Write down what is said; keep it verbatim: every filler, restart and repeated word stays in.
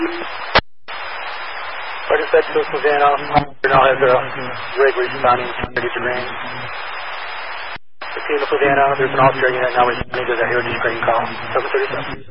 Roger, set to Savannah. Now has a rig responding ready to range. The team of Savannah, there's an Australia unit now responding to the Heritage Green call. seven thirty-seven.